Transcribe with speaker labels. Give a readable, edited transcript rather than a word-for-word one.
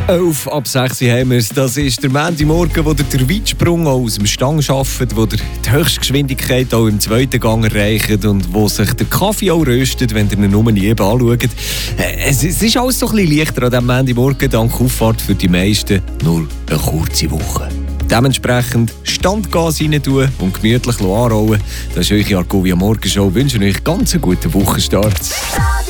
Speaker 1: 11 ab 6 Uhr haben wir es. Das ist der Montagmorgen, wo der Weitsprung aus dem Stang schafft, wo der die Höchstgeschwindigkeit auch im zweiten Gang erreicht und wo sich der Kaffee auch röstet, wenn ihr ihn nur nie anschaut. Es ist alles so ein bisschen leichter an diesem Montagmorgen, dank Auffahrt für die meisten nur eine kurze Woche. Dementsprechend Standgas rein tun und gemütlich anrollen. Das ist eure Argovia Morgenshow. Ich wünsche euch ganz einen guten Wochenstart.